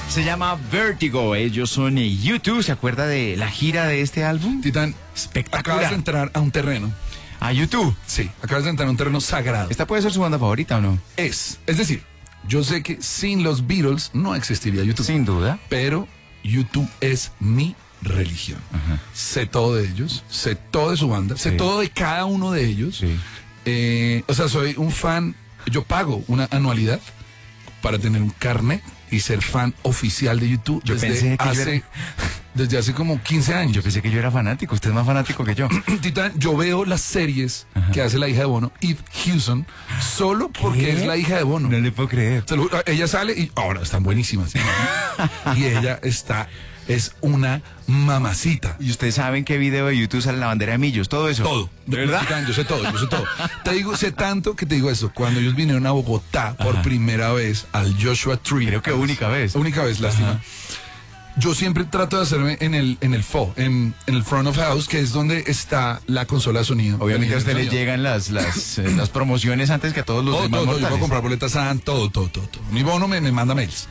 Se llama Vertigo. Ellos son U2. ¿Se acuerda de la gira de este álbum? Titán, Espectacular. acabas de entrar a un terreno. A U2. Sí, acabas de entrar a un terreno sagrado. ¿Esta puede ser su banda favorita o no? Es decir, yo sé que sin los Beatles no existiría YouTube. Sin duda. Pero YouTube es mi religión. Ajá. Sé todo de ellos, sé todo de su banda, sé Sí. todo de cada uno de ellos. Sí. O sea, soy un fan, yo pago una anualidad para tener un carnet y ser fan oficial de YouTube Yo pensé que yo era- desde hace como 15 años. Yo pensé que yo era fanático. Usted es más fanático que yo. Titán, yo veo las series que hace la hija de Bono, Eve Hewson, solo porque es la hija de Bono. No le puedo creer. Se lo juro, ella sale y ahora están buenísimas. Y ella es una mamacita. ¿Y ustedes saben qué video de YouTube sale la bandera de Millos? Todo eso. Todo. ¿De verdad? Titán, yo sé todo. Te digo, sé tanto que te digo esto. Cuando ellos vinieron a Bogotá por primera vez al Joshua Tree. Creo que única vez. Única vez, lástima. Yo siempre trato de hacerme en el front of house, que es donde está la consola de sonido. Obviamente a El usted le sonido. llegan las promociones antes que a todos los Todo, demás todo, yo mortales. puedo comprar boletas todo. Mi Bono me manda mails.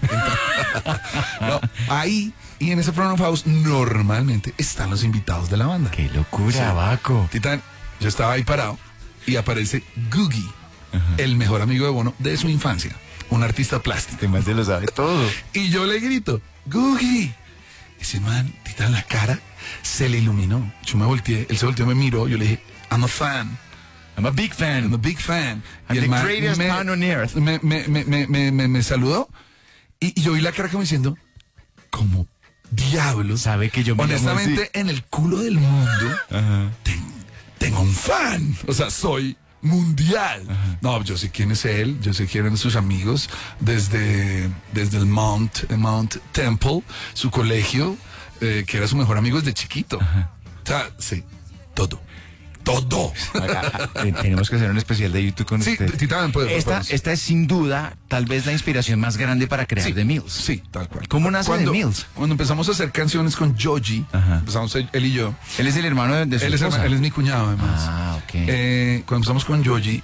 No, ahí y en ese front of house normalmente están los invitados de la banda. ¡Qué locura, Sí. Baco! Titán, yo estaba ahí parado y aparece Googie, el mejor amigo de Bono de su infancia, un artista plástico. Este man se lo sabe todo. Y yo le grito, Googie. Ese man, Titán, la cara se le iluminó. Yo me volteé, él se volteó, me miró, yo le dije, I'm a fan. I'm a big fan. I'm a big fan. I'm el the man greatest man on earth. me saludó y yo vi la cara como diciendo, como diablos. Sabe que yo me llamo honestamente, en el culo del mundo, Ajá. tengo un fan. O sea, soy mundial. No, yo sé quién es él, yo sé quién eran sus amigos desde el Mount Temple, su colegio, que era su mejor amigo desde chiquito. O sea, sí, todo. Tenemos que hacer un especial de YouTube con Sí, usted. Titán, pues, Esta es sin duda tal vez la inspiración más grande para crear Sí, The Mills. Sí, tal cual. ¿Cómo nace The Mills? Cuando empezamos a hacer canciones con Joji, Ajá. empezamos él y yo. Él es el hermano de su esposa. Él es mi cuñado, además. Ah, ok. Cuando empezamos con Joji,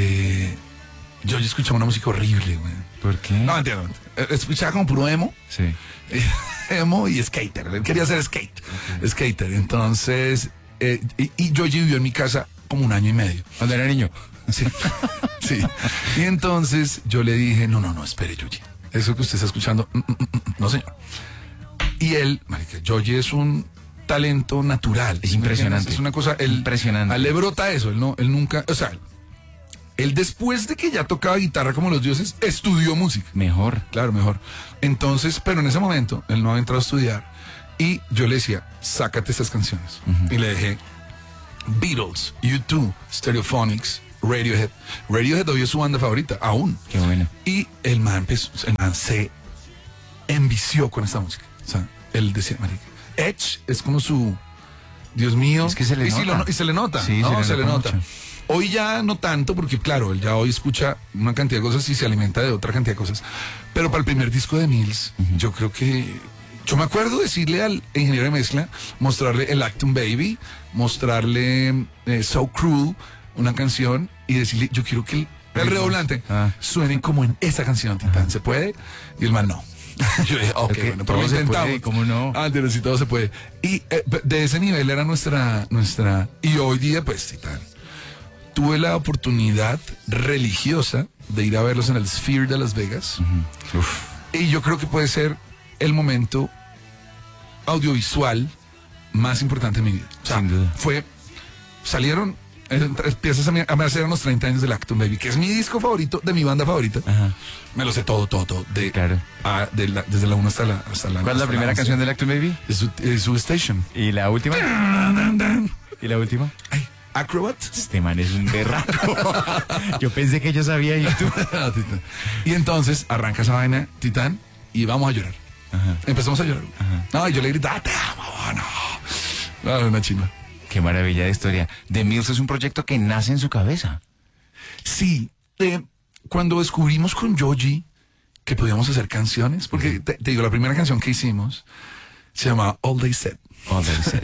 Joji escuchaba una música horrible, güey. ¿Por qué? No, entiendo. Escuchaba como puro emo. Sí. Emo y skater. Él quería ser skater. Entonces, y Joji vivió en mi casa como un año y medio. Cuando era niño. Sí, sí. Y entonces yo le dije, no, espere, Joji. Eso que usted está escuchando, no, señor. Y él, marica, Joji es un talento natural. Es impresionante. Es una cosa, Impresionante. A él le brota eso, él nunca, o sea, él después de que ya tocaba guitarra como los dioses, estudió música. Mejor. Claro, mejor. Entonces, pero en ese momento, él no había entrado a estudiar. Y yo le decía, sácate estas canciones. Y le dejé Beatles, U2, Stereophonics, Radiohead. Radiohead hoy es su banda favorita, aún. Qué bueno. Y el man se envició con esta música. O sea, él decía, marica, Edge es como su, Dios mío. Es que se le y sí nota. y se le nota. Sí, ¿no? se le nota mucho. Hoy ya no tanto, porque claro, él ya hoy escucha una cantidad de cosas y se alimenta de otra cantidad de cosas. Pero para el primer disco de Mills, yo creo que... Yo me acuerdo decirle al ingeniero de mezcla, mostrarle el Acton Baby, mostrarle So Cruel, una canción, y decirle, yo quiero que el redoblante suene como en esa canción, Titán. ¿Se puede? Y el man no. Yo dije, ok, que bueno, pero todo lo se intentamos. puede, ¿cómo no? Pero sí, todo se puede. Y de ese nivel era nuestra... Y hoy día, pues, Titán, tuve la oportunidad religiosa de ir a verlos en el Sphere de Las Vegas. Y yo creo que puede ser el momento audiovisual más importante de mi vida. O sea, sin duda. Salieron piezas a hacer los 30 años del Acton Baby, que es mi disco favorito, de mi banda favorita. Ajá. Me lo sé todo. Claro. Desde la 1 hasta la... ¿Cuál es la primera canción del Acton Baby? Es su Station. ¿Y la última? ¿Y la última? Ay, Acrobat. Este man es un berraco. Yo pensé que yo sabía YouTube. Y entonces arranca esa vaina, Titán, y vamos a llorar. Ajá. Empezamos a llorar. No, y yo le gritaba, te amo, no. Una chimba. Qué maravilla de historia. The Mills es un proyecto que nace en su cabeza. Sí, cuando descubrimos con Joji que podíamos hacer canciones, porque te digo, la primera canción que hicimos se llamaba All They Said. All They Said.